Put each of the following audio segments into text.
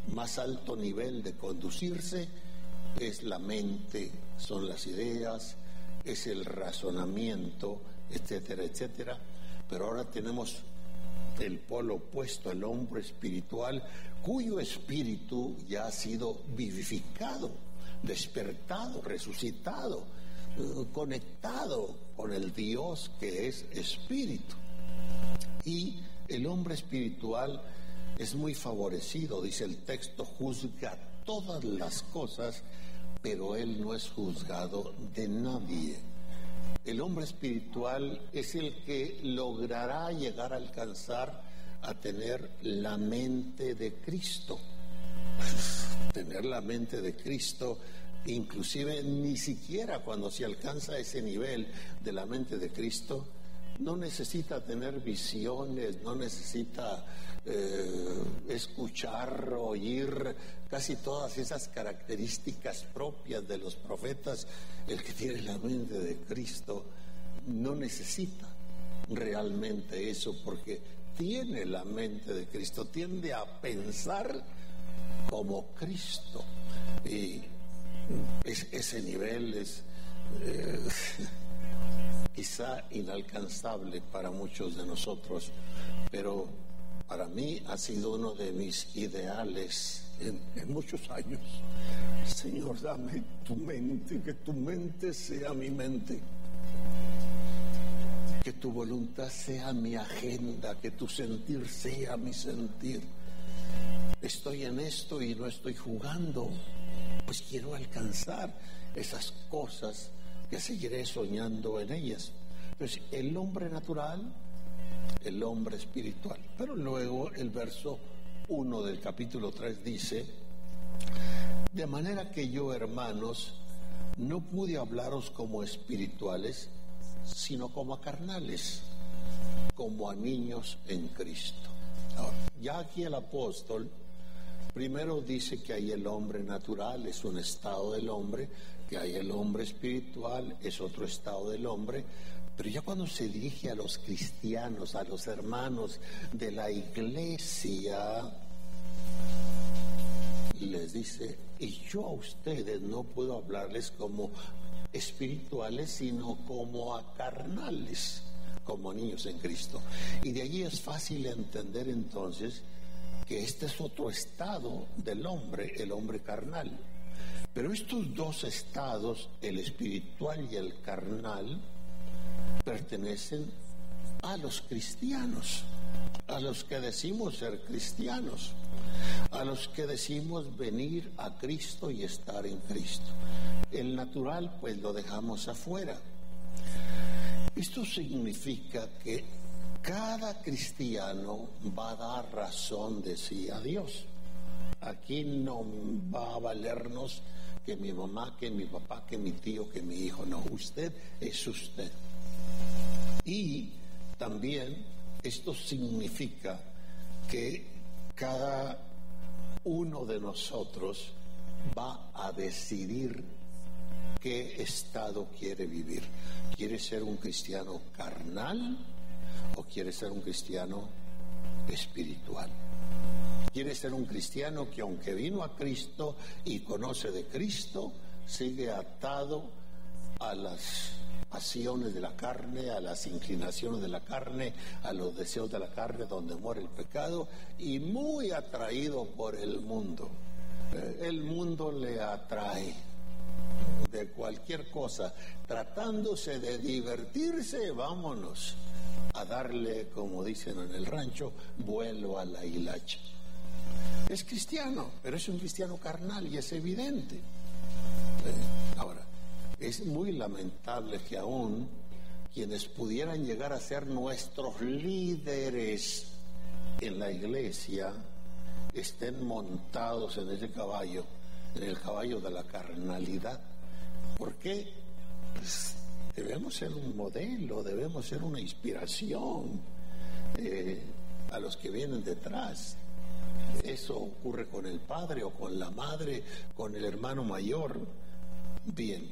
más alto nivel de conducirse es la mente, son las ideas, es el razonamiento, etcétera, etcétera. Pero ahora tenemos el polo opuesto, el hombre espiritual, cuyo espíritu ya ha sido vivificado, despertado, resucitado, conectado con el Dios que es espíritu. Y el hombre espiritual es muy favorecido, dice el texto, juzga todas las cosas, pero él no es juzgado de nadie. El hombre espiritual es el que logrará llegar a alcanzar a tener la mente de Cristo. Tener la mente de Cristo, inclusive ni siquiera cuando se alcanza ese nivel de la mente de Cristo, no necesita tener visiones, no necesita escuchar, oír casi todas esas características propias de los profetas. El que tiene la mente de Cristo no necesita realmente eso, porque tiene la mente de Cristo, tiende a pensar como Cristo, y ese nivel es quizá inalcanzable para muchos de nosotros, pero para mí ha sido uno de mis ideales en muchos años. Señor, dame tu mente, que tu mente sea mi mente, que tu voluntad sea mi agenda, que tu sentir sea mi sentir. Estoy en esto y no estoy jugando, pues quiero alcanzar esas cosas que seguiré soñando en ellas. Entonces, el hombre natural, el hombre espiritual. Pero luego el verso 1 del capítulo 3 dice: de manera que yo, hermanos, no pude hablaros como espirituales, sino como a carnales, como a niños en Cristo. Ahora, ya aquí el apóstol primero dice que hay el hombre natural, es un estado del hombre, que hay el hombre espiritual, es otro estado del hombre, pero ya cuando se dirige a los cristianos, a los hermanos de la iglesia, les dice: y yo a ustedes no puedo hablarles como espirituales, sino como a carnales, como niños en Cristo. Y de allí es fácil entender entonces que este es otro estado del hombre, el hombre carnal. Pero estos dos estados, el espiritual y el carnal, pertenecen a los cristianos, a los que decimos ser cristianos, a los que decimos venir a Cristo y estar en Cristo. El natural, pues, lo dejamos afuera. Esto significa que cada cristiano va a dar razón de sí a Dios. Aquí no va a valernos que mi mamá, que mi papá, que mi tío, que mi hijo. No, usted es usted. Y también esto significa que cada uno de nosotros va a decidir qué estado quiere vivir. ¿Quiere ser un cristiano carnal o quiere ser un cristiano espiritual? Quiere ser un cristiano que, aunque vino a Cristo y conoce de Cristo, sigue atado a las pasiones de la carne, a las inclinaciones de la carne, a los deseos de la carne, donde muere el pecado, y muy atraído por el mundo. El mundo le atrae de cualquier cosa, tratándose de divertirse, vámonos a darle, como dicen en el rancho, vuelo a la hilacha. Es cristiano, pero es un cristiano carnal y es evidente. Ahora, es muy lamentable que aún quienes pudieran llegar a ser nuestros líderes en la iglesia estén montados en ese caballo, en el caballo de la carnalidad. ¿Por qué? Pues debemos ser un modelo, debemos ser una inspiración a los que vienen detrás. Eso ocurre con el padre o con la madre, con el hermano mayor. Bien,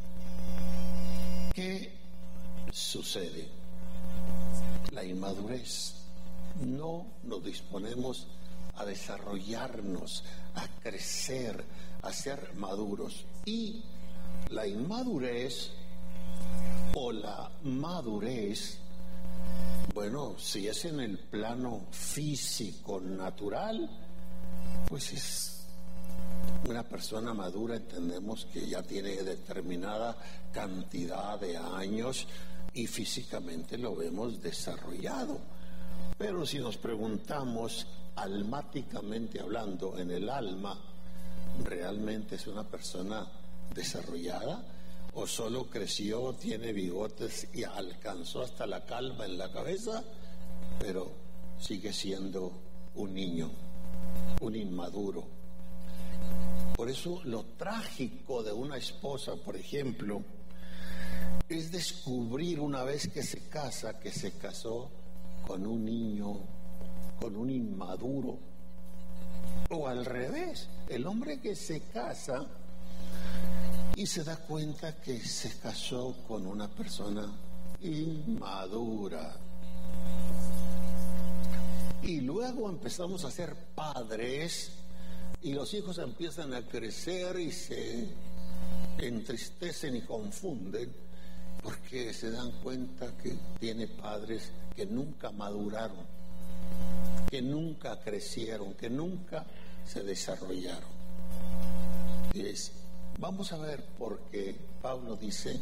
¿qué sucede? La inmadurez. No nos disponemos a desarrollarnos, a crecer, a ser maduros. Y la inmadurez o la madurez, bueno, si es en el plano físico, natural, pues es una persona madura, entendemos que ya tiene determinada cantidad de años y físicamente lo vemos desarrollado. Pero si nos preguntamos, almáticamente hablando, en el alma, ¿realmente es una persona desarrollada? ¿O solo creció, tiene bigotes y alcanzó hasta la calva en la cabeza, pero sigue siendo un niño, un inmaduro? Por eso lo trágico de una esposa, por ejemplo, es descubrir una vez que se casa, que se casó con un niño, con un inmaduro. O al revés, el hombre que se casa y se da cuenta que se casó con una persona inmadura. Y luego empezamos a ser padres y los hijos empiezan a crecer y se entristecen y confunden porque se dan cuenta que tiene padres que nunca maduraron, que nunca crecieron, que nunca se desarrollaron. Vamos a ver por qué Pablo dice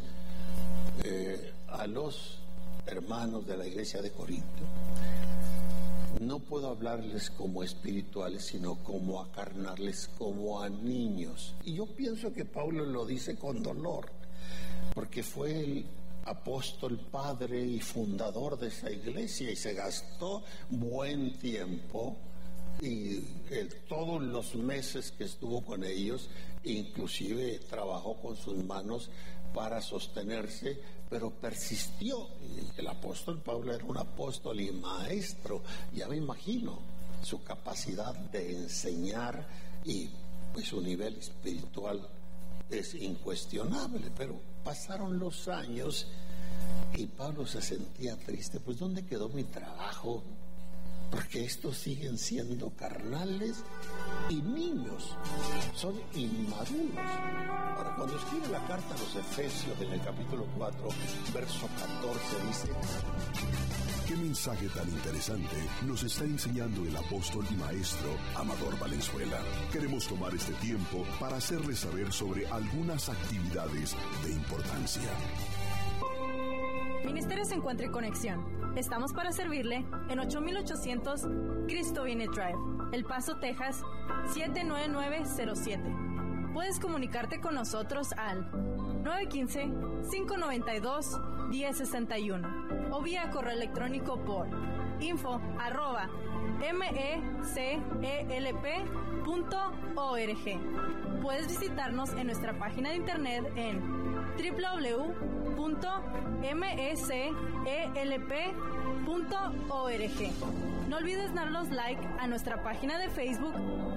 a los hermanos de la iglesia de Corinto: no puedo hablarles como espirituales, sino como a carnales, como a niños. Y yo pienso que Pablo lo dice con dolor, porque fue el apóstol, padre y fundador de esa iglesia y se gastó buen tiempo y todos los meses que estuvo con ellos, inclusive trabajó con sus manos para sostenerse, pero persistió. Y el apóstol Pablo era un apóstol y maestro, ya me imagino su capacidad de enseñar, y pues su nivel espiritual es incuestionable. Pero pasaron los años y Pablo se sentía triste. Pues ¿dónde quedó mi trabajo? Porque estos siguen siendo carnales y niños, son inmaduros. Ahora, cuando escribe la carta a los Efesios en el capítulo 4, verso 14, dice: ¿qué mensaje tan interesante nos está enseñando el apóstol y maestro Amador Valenzuela? Queremos tomar este tiempo para hacerles saber sobre algunas actividades de importancia. Ministerios Encuentro y Conexión. Estamos para servirle en 8800 Cristo Viene Drive, El Paso, Texas, 79907. Puedes comunicarte con nosotros al 915-592-1061 o vía correo electrónico por info@mecelp.org. Puedes visitarnos en nuestra página de internet en www.mecelp.org. No olvides darnos like a nuestra página de Facebook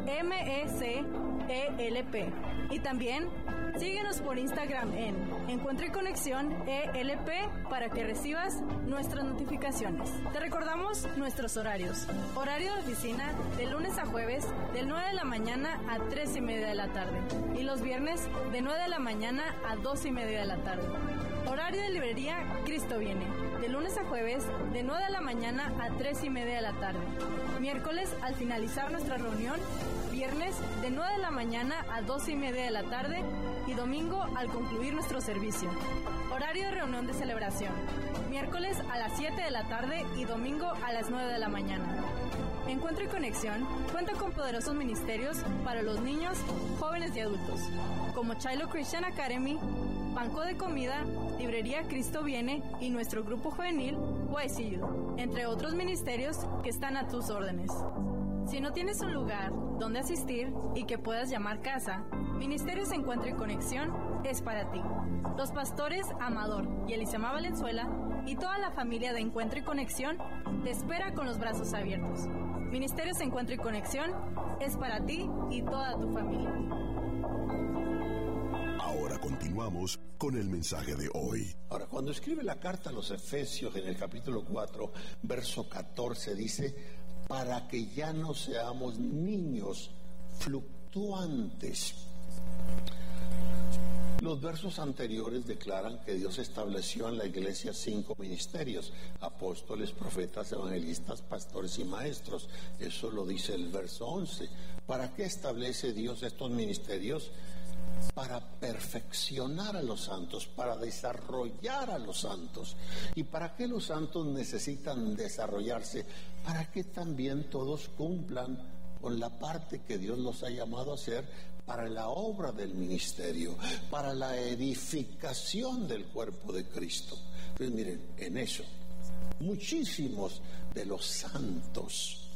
MECELP y también síguenos por Instagram en Encuentro y Conexión ELP para que recibas nuestras notificaciones. Te recordamos nuestros horarios. Horario de oficina de lunes a jueves de 9 de la mañana a 3:30 de la tarde y los viernes de 9 de la mañana a 2:30 de la tarde. Horario de librería Cristo Viene, de lunes a jueves, de 9 de la mañana a 3:30 de la tarde. Miércoles, al finalizar nuestra reunión, viernes, de 9 de la mañana a 2:30 de la tarde, y domingo, al concluir nuestro servicio. Horario de reunión de celebración, miércoles a las 7 de la tarde y domingo a las 9 de la mañana. Encuentro y Conexión cuenta con poderosos ministerios para los niños, jóvenes y adultos, como Shiloh Christian Academy, Banco de Comida, Librería Cristo Viene y nuestro grupo juvenil YCU, entre otros ministerios que están a tus órdenes. Si no tienes un lugar donde asistir y que puedas llamar casa, Ministerios Encuentro y Conexión es para ti. Los pastores Amador y Elisama Valenzuela y toda la familia de Encuentro y Conexión te espera con los brazos abiertos. Ministerios Encuentro y Conexión es para ti y toda tu familia. Ahora continuamos con el mensaje de hoy. Ahora, cuando escribe la carta a los Efesios en el capítulo 4, verso 14, dice: para que ya no seamos niños fluctuantes. Los versos anteriores declaran que Dios estableció en la iglesia 5 ministerios: apóstoles, profetas, evangelistas, pastores y maestros. Eso lo dice el verso 11. ¿Para qué establece Dios estos ministerios? Para perfeccionar a los santos, para desarrollar a los santos. ¿Y para qué los santos necesitan desarrollarse? Para que también todos cumplan con la parte que Dios los ha llamado a hacer para la obra del ministerio, para la edificación del cuerpo de Cristo. Entonces miren, en eso, muchísimos de los santos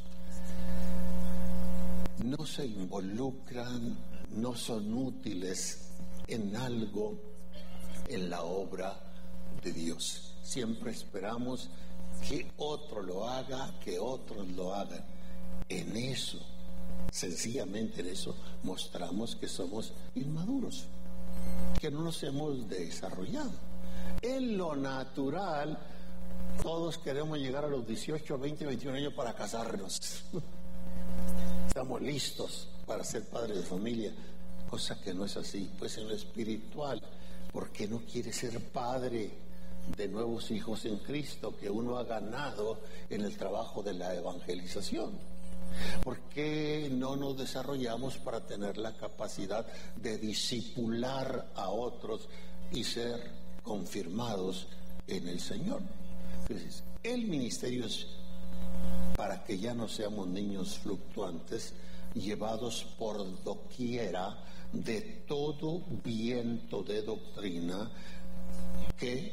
no se involucran, no son útiles en algo en la obra de Dios. Siempre esperamos que otro lo haga, que otros lo hagan. En eso, sencillamente en eso, mostramos que somos inmaduros, que no nos hemos desarrollado. En lo natural, todos queremos llegar a los 18, 20, 21 años para casarnos. Estamos listos para ser padres de familia, cosa que no es así. Pues en lo espiritual, ¿por qué no quiere ser padre de nuevos hijos en Cristo que uno ha ganado en el trabajo de la evangelización? ¿Por qué no nos desarrollamos para tener la capacidad de discipular a otros y ser confirmados en el Señor? Entonces, el ministerio es para que ya no seamos niños fluctuantes, llevados por doquiera de todo viento de doctrina, que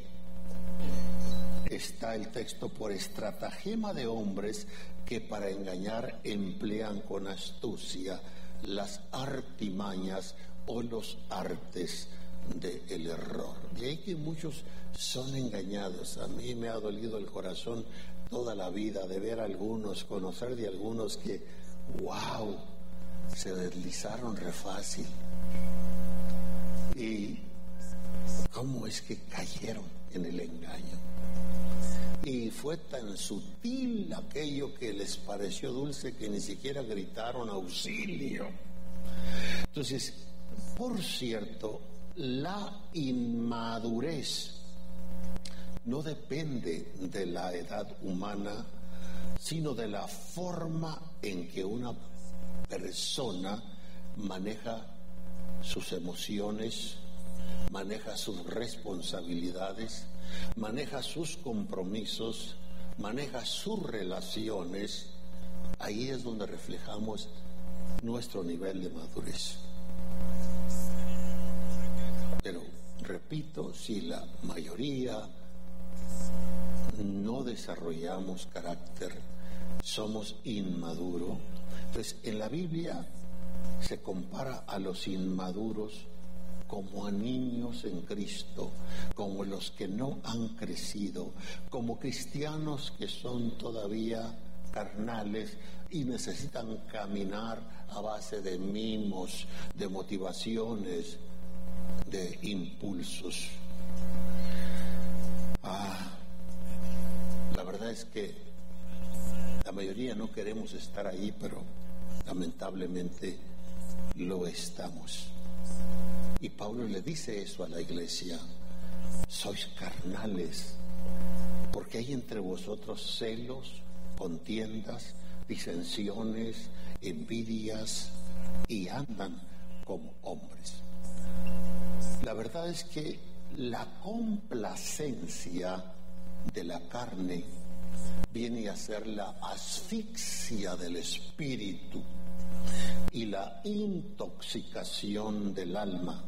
está el texto, por estratagema de hombres que para engañar emplean con astucia las artimañas o los artes del error. De ahí que muchos son engañados. A mí me ha dolido el corazón toda la vida de ver a algunos, conocer de algunos que, wow, se deslizaron re fácil. Y cómo es que cayeron en el engaño. Y fue tan sutil aquello que les pareció dulce que ni siquiera gritaron auxilio. Entonces, por cierto, la inmadurez no depende de la edad humana, sino de la forma en que una persona maneja sus emociones, maneja sus responsabilidades, maneja sus compromisos, maneja sus relaciones. Ahí es donde reflejamos nuestro nivel de madurez. Pero, repito, si la mayoría no desarrollamos carácter, somos inmaduros. Entonces, en la Biblia se compara a los inmaduros como a niños en Cristo, como los que no han crecido, como cristianos que son todavía carnales y necesitan caminar a base de mimos, de motivaciones, de impulsos. La verdad es que la mayoría no queremos estar ahí, pero lamentablemente lo estamos. Y Pablo le dice eso a la iglesia: sois carnales, porque hay entre vosotros celos, contiendas, disensiones, envidias, y andan como hombres. La verdad es que la complacencia de la carne viene a ser la asfixia del espíritu y la intoxicación del alma.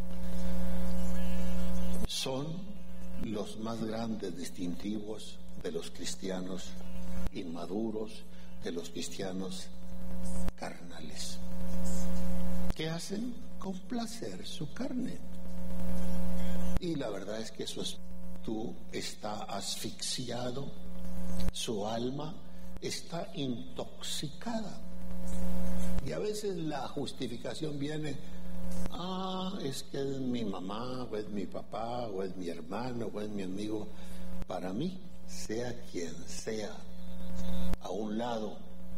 Son los más grandes distintivos de los cristianos inmaduros, de los cristianos carnales. ¿Qué hacen? Complacer su carne. Y la verdad es que su espíritu está asfixiado, su alma está intoxicada. Y a veces la justificación viene: es que es mi mamá, o es mi papá, o es mi hermano, o es mi amigo. Para mí, sea quien sea, a un lado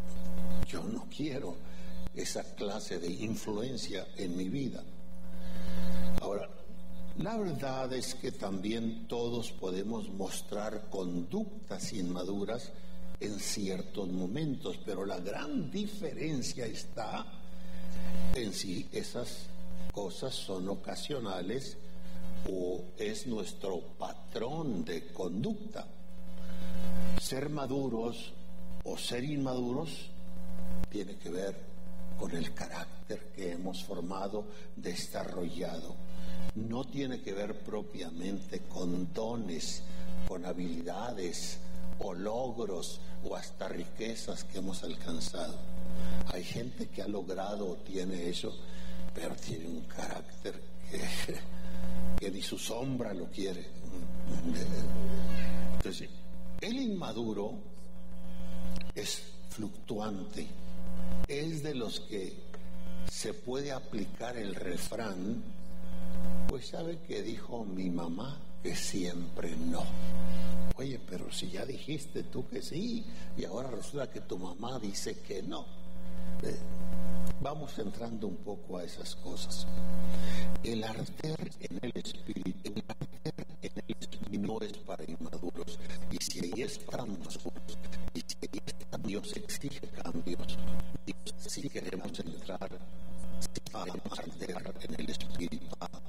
yo no quiero esa clase de influencia en mi vida. Ahora, la verdad es que también todos podemos mostrar conductas inmaduras en ciertos momentos, pero la gran diferencia está en si esas cosas son ocasionales o es nuestro patrón de conducta. Ser maduros o ser inmaduros tiene que ver con el carácter que hemos formado, desarrollado. No tiene que ver propiamente con dones, con habilidades o logros o hasta riquezas que hemos alcanzado. Hay gente que ha logrado o tiene eso, pero tiene un carácter que ni su sombra lo quiere. Entonces, el inmaduro es fluctuante, es de los que se puede aplicar el refrán, pues sabe que dijo mi mamá que siempre no. Oye, pero si ya dijiste tú que sí y ahora resulta que tu mamá dice que no. Vamos entrando un poco a esas cosas. El arder en el espíritu, no es para inmaduros, y si ahí estamos, y si ahí estamos, Dios exige cambios. Si queremos entrar a arder en el espíritu,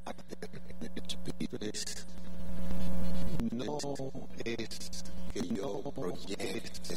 no es que yo proyecte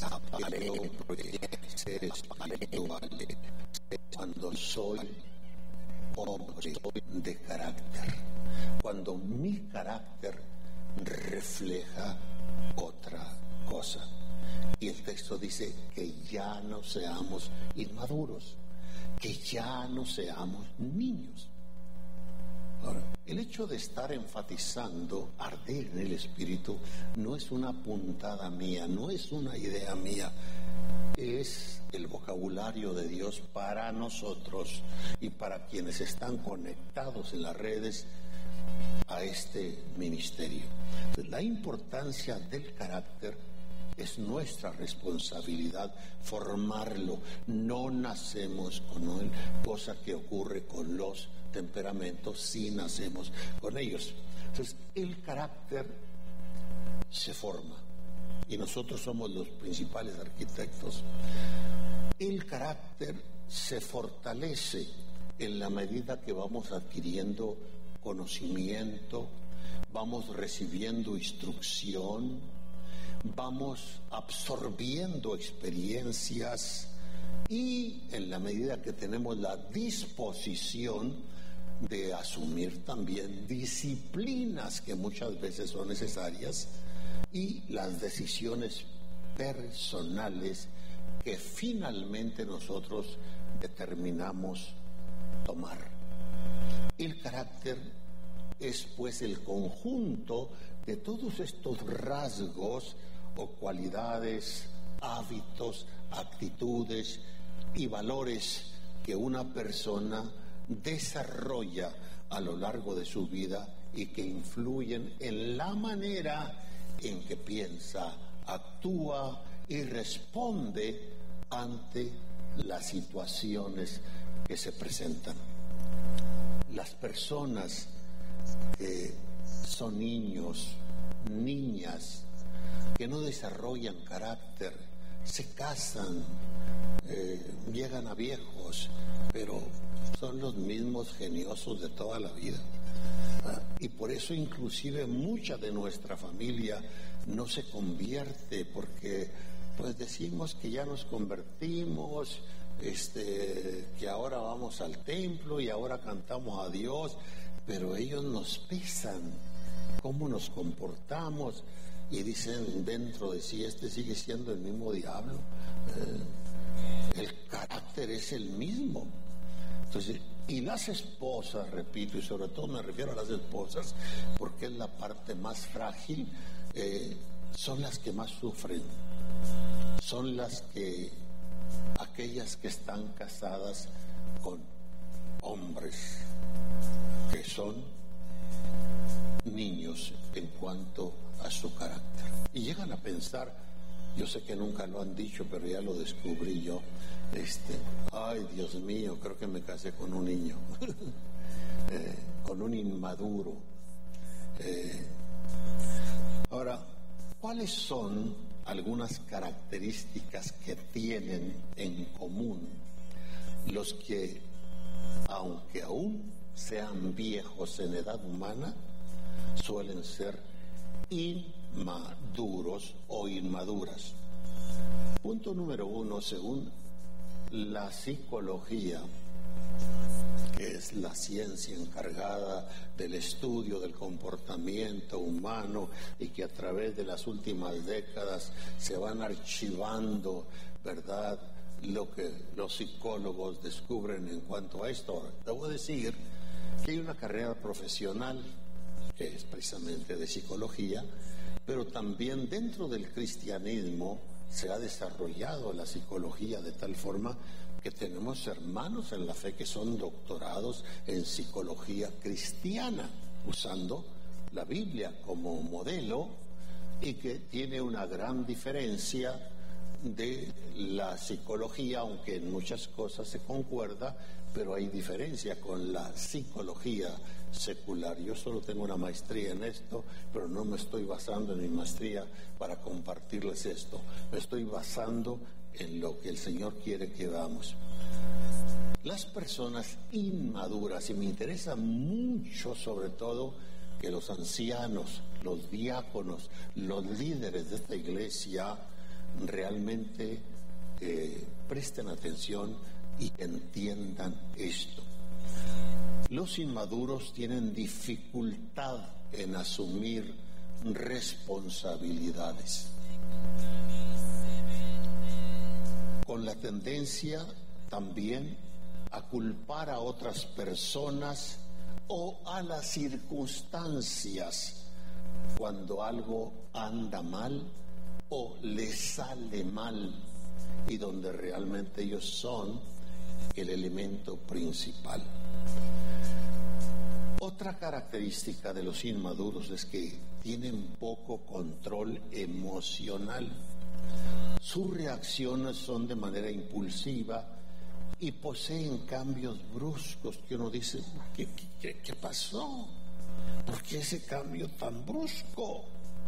espiritual, cuando soy hombre de carácter, cuando mi carácter refleja otra cosa. Y el texto dice que ya no seamos inmaduros, que ya no seamos niños. Ahora, el hecho de estar enfatizando arder en el espíritu no es una puntada mía, no es una idea mía, es el vocabulario de Dios para nosotros y para quienes están conectados en las redes a este ministerio. Entonces, la importancia del carácter es nuestra responsabilidad formarlo. No nacemos con él, cosa que ocurre con los temperamentos, sí nacemos con ellos. Entonces, el carácter se forma y nosotros somos los principales arquitectos. El carácter se fortalece en la medida que vamos adquiriendo conocimiento, vamos recibiendo instrucción, vamos absorbiendo experiencias y en la medida que tenemos la disposición de asumir también disciplinas que muchas veces son necesarias y las decisiones personales que finalmente nosotros determinamos tomar. El carácter es pues el conjunto de todos estos rasgos o cualidades, hábitos, actitudes y valores que una persona desarrolla a lo largo de su vida y que influyen en la manera en que piensa, actúa y responde ante las situaciones que se presentan. Las personas que son niños, niñas, que no desarrollan carácter, se casan, llegan a viejos, pero son los mismos geniosos de toda la vida. Y por eso inclusive mucha de nuestra familia no se convierte, porque pues decimos que ya nos convertimos, que ahora vamos al templo y ahora cantamos a Dios, pero ellos nos pesan cómo nos comportamos y dicen dentro de sí, sigue siendo el mismo diablo. El carácter es el mismo. Entonces, y las esposas, repito, y sobre todo me refiero a las esposas, porque es la parte más frágil, son las que más sufren, son aquellas que están casadas con hombres que son niños en cuanto a su carácter. Y llegan a pensar Yo sé que nunca lo han dicho, pero ya lo descubrí yo. Ay, Dios mío, creo que me casé con un niño, con un inmaduro. Ahora, ¿cuáles son algunas características que tienen en común los que, aunque aún sean viejos en edad humana, suelen ser inmaduros o inmaduras? Punto número 1, según la psicología, que es la ciencia encargada del estudio del comportamiento humano y que a través de las últimas décadas se van archivando, ¿verdad?, lo que los psicólogos descubren en cuanto a esto. Ahora, debo decir que hay una carrera profesional que es precisamente de psicología, pero también dentro del cristianismo se ha desarrollado la psicología de tal forma que tenemos hermanos en la fe que son doctorados en psicología cristiana, usando la Biblia como modelo, y que tiene una gran diferencia de la psicología, aunque en muchas cosas se concuerda, pero hay diferencia con la psicología secular. Yo solo tengo una maestría en esto, pero no me estoy basando en mi maestría para compartirles esto. Me estoy basando en lo que el Señor quiere que veamos. Las personas inmaduras, y me interesa mucho sobre todo que los ancianos, los diáconos, los líderes de esta iglesia realmente presten atención y entiendan esto. Los inmaduros tienen dificultad en asumir responsabilidades, con la tendencia también a culpar a otras personas o a las circunstancias cuando algo anda mal o les sale mal, y donde realmente ellos son el elemento principal. Otra característica de los inmaduros es que tienen poco control emocional. Sus reacciones son de manera impulsiva y poseen cambios bruscos que uno dice, ¿qué pasó? ¿Por qué ese cambio tan brusco?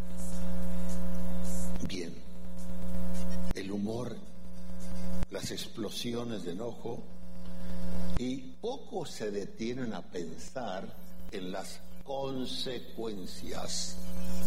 Bien, el humor, las explosiones de enojo, y poco se detienen a pensar en las consecuencias,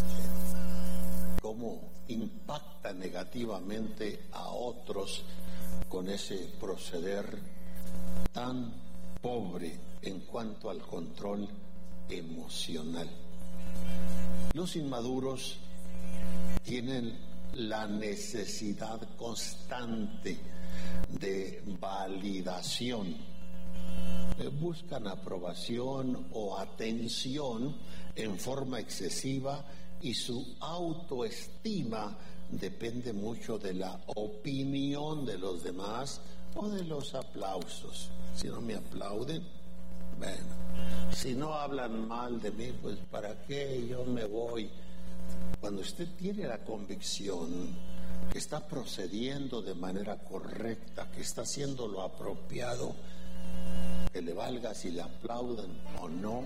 cómo impacta negativamente a otros con ese proceder tan pobre en cuanto al control emocional. Los inmaduros tienen la necesidad constante de validación. Buscan aprobación o atención en forma excesiva, y su autoestima depende mucho de la opinión de los demás o de los aplausos. Si no me aplauden, bueno, si no hablan mal de mí, pues ¿para qué yo me voy? Cuando usted tiene la convicción que está procediendo de manera correcta, que está haciendo lo apropiado, que le valga si le aplauden o no.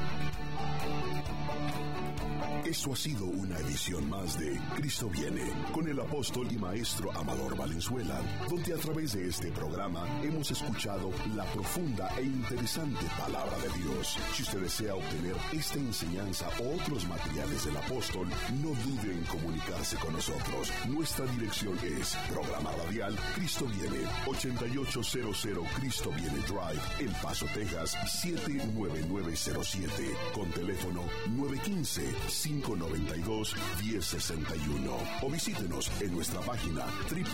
Esto ha sido una edición más de Cristo Viene, con el apóstol y maestro Amador Valenzuela, donde a través de este programa hemos escuchado la profunda e interesante palabra de Dios. Si usted desea obtener esta enseñanza o otros materiales del apóstol, no dude en comunicarse con nosotros. Nuestra dirección es Programa Radial Cristo Viene, 8800 Cristo Viene Drive, El Paso, Texas, 79907, con teléfono 915-592-1061. O visítenos en nuestra página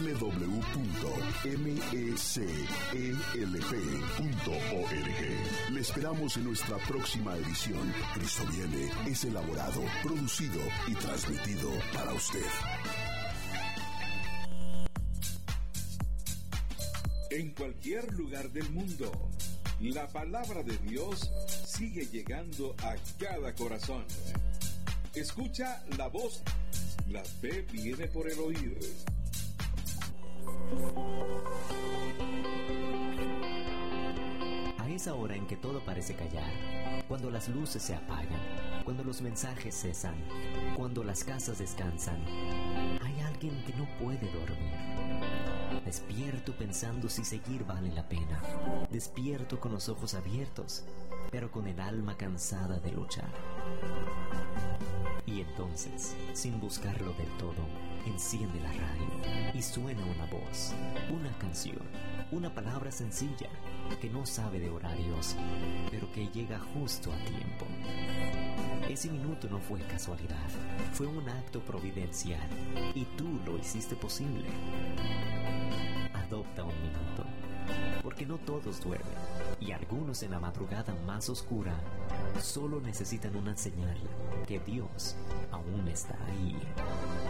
www.mecelp.org. Le esperamos en nuestra próxima edición. Cristo Viene es elaborado, producido y transmitido para usted. En cualquier lugar del mundo, la palabra de Dios sigue llegando a cada corazón. Escucha la voz La fe viene por el oír. A esa hora en que todo parece callar, cuando las luces se apagan, cuando los mensajes cesan, cuando las casas descansan, hay alguien que no puede dormir. Despierto pensando si seguir vale la pena. Despierto con los ojos abiertos, pero con el alma cansada de luchar. Y entonces, sin buscarlo del todo, enciende la radio y suena una voz, una canción, una palabra sencilla que no sabe de horarios, pero que llega justo a tiempo. Ese minuto no fue casualidad, fue un acto providencial y tú lo hiciste posible. Adopta un minuto, porque no todos duermen y algunos en la madrugada más oscura solo necesitan una señal que Dios aún está ahí.